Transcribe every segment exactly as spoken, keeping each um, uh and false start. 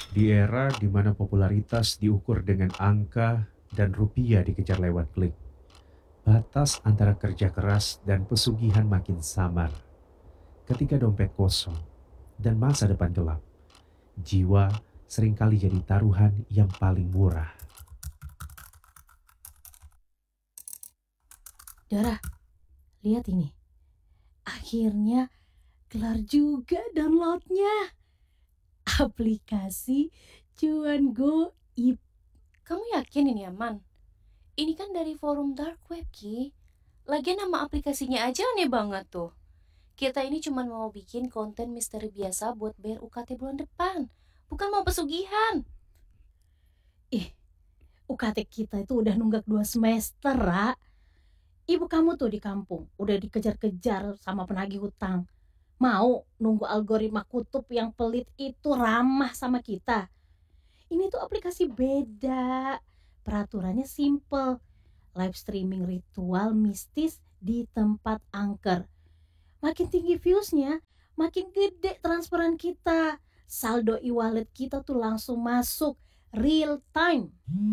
Di era di mana popularitas diukur dengan angka dan rupiah dikejar lewat klik, batas antara kerja keras dan pesugihan makin samar. Ketika dompet kosong dan masa depan gelap, jiwa seringkali jadi taruhan yang paling murah. Dara, lihat ini. Akhirnya kelar juga downloadnya. Aplikasi Cuan Goib. Kamu yakin ini aman? Ini kan dari forum dark web, Ki. Lagian nama aplikasinya aja aneh banget tuh. Kita ini cuma mau bikin konten misteri biasa buat bayar U K T bulan depan. Bukan mau pesugihan. Ih, U K T kita itu udah nunggak dua semester, Ra. Ibu kamu tuh di kampung udah dikejar-kejar sama penagih hutang. Mau nunggu algoritma kutub yang pelit itu ramah sama kita. Ini tuh aplikasi beda. Peraturannya simple. Live streaming ritual mistis di tempat angker. Makin tinggi viewsnya, makin gede transferan kita. Saldo e-wallet kita tuh langsung masuk real time.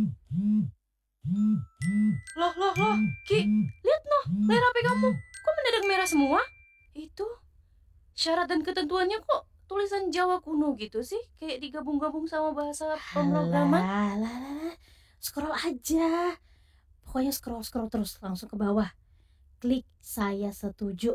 Loh, loh, loh. Ki, lihat noh, layar H P kamu. Kok mendadak merah semua? Itu syarat dan ketentuannya kok tulisan Jawa kuno gitu sih? Kayak digabung-gabung sama bahasa pemrograman. Alah, alah, alah. Scroll aja. Pokoknya scroll-scroll terus langsung ke bawah. Klik saya setuju.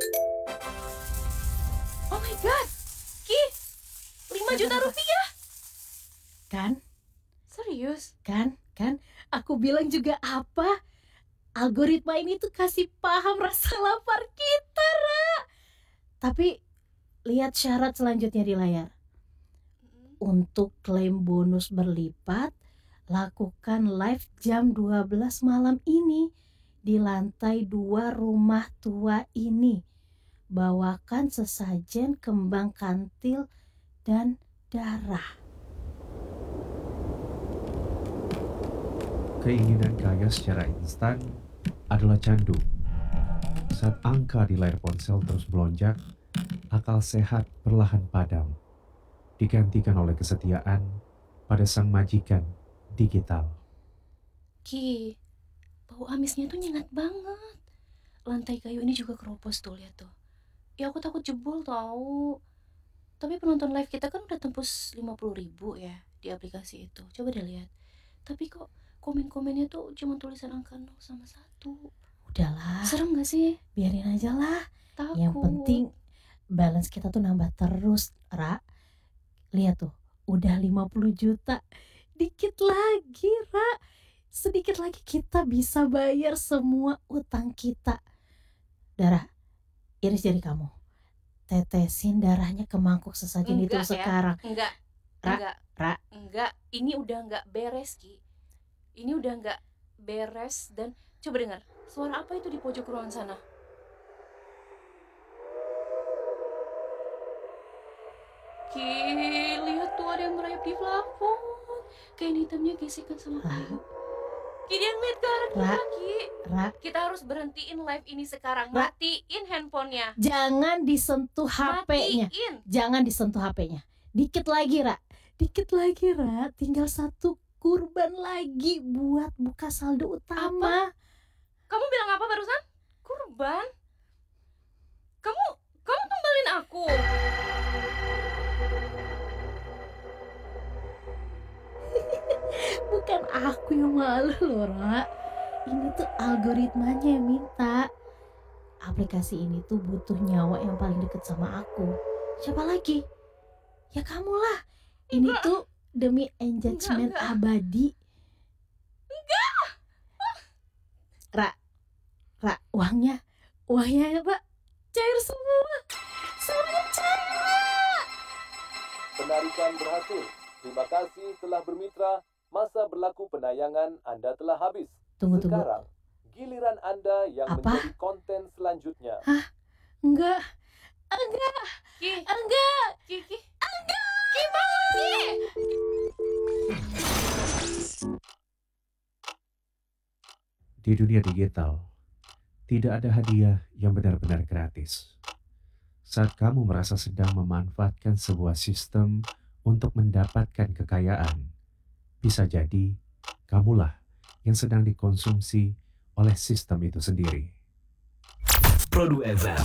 Oh my god. Ki, lima juta rupiah. Kan? Serius? Kan? Kan? Aku bilang juga apa? Algoritma ini tuh kasih paham rasa lapar kita, Ra. Tapi lihat syarat selanjutnya di layar. Untuk klaim bonus berlipat, lakukan live jam dua belas malam ini di lantai dua rumah tua ini. Bawakan sesajen kembang kantil dan darah. Keinginan kaya secara instan adalah candu. Saat angka di layar ponsel terus melonjak, akal sehat perlahan padam, digantikan oleh kesetiaan pada sang majikan digital. Ki, bau amisnya tuh nyengat banget. Lantai kayu ini juga keropos tuh, lihat tuh. Ya aku takut jebol tahu. Tapi penonton live kita kan udah tembus lima puluh ribu ya di aplikasi itu. Coba deh lihat. Tapi kok komen-komennya tuh cuma tulisan angka nol sama satu. Udahlah, Serem gak sih? biarin aja lah. Takut. Yang penting balance kita tuh nambah terus, Ra. Lihat tuh, udah lima puluh juta. Dikit lagi, Ra. Sedikit lagi kita bisa bayar semua utang kita. Darah, iris jari kamu. Tetesin darahnya ke mangkuk sesajen itu Enggak ya. sekarang. Enggak. Ra, Enggak. Ra. Enggak. Ini udah enggak beres, Ki. Ini udah enggak beres. Dan coba dengar, suara apa itu di pojok ruangan sana? Ki, lihat tuh ada yang merayap di plafon. Kain hitamnya gesekan sama kayu. Ki, dia ngeliat ke arah kita, Ra. Ki. Ra, Kita harus berhentiin live ini sekarang. Ra. Matiin handphonenya. jangan disentuh H P-nya. Matiin. Jangan disentuh H P-nya. Dikit lagi, Ra. Dikit lagi, Ra. Tinggal satu kurban lagi buat buka saldo utama. Kamu bilang apa barusan? Kurban? Kamu, kamu tumbalin aku. Bukan aku yang malu loh, Ra. Ini tuh algoritmanya yang minta. Aplikasi ini tuh butuh nyawa yang paling deket sama aku. Siapa lagi? Ya kamu lah. Ini Enggak. tuh demi engagement Enggak, enggak. abadi. Enggak. Ra, Ra, uangnya, uangnya Ra, cair semua. Semuanya cair, Ra. Penarikan berhasil. Terima kasih telah bermitra. Masa berlaku penayangan Anda telah habis. Tunggu, tunggu. Sekarang, giliran Anda yang Apa? menjadi konten selanjutnya. Enggak, enggak, Ki, enggak. Ki, Ki. Ki, bangun, Ki. Di dunia digital, tidak ada hadiah yang benar-benar gratis. Saat kamu merasa sedang memanfaatkan sebuah sistem untuk mendapatkan kekayaan, bisa jadi kamulah yang sedang dikonsumsi oleh sistem itu sendiri. Pro dua F M.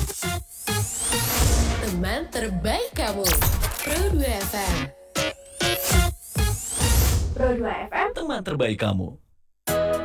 Teman terbaik kamu. Pro dua F M. Pro dua F M. Teman terbaik kamu.